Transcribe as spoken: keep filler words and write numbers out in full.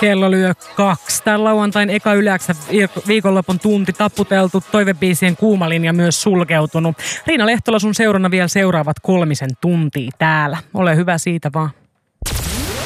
Kello lyö kaksi. Tän lauantain eka Yleäksä viikonlopun tunti taputeltu, toivebiisien kuumalinja myös sulkeutunut. Riina Lehtola sun seurana vielä seuraavat kolmisen tuntia täällä. Ole hyvä siitä vaan.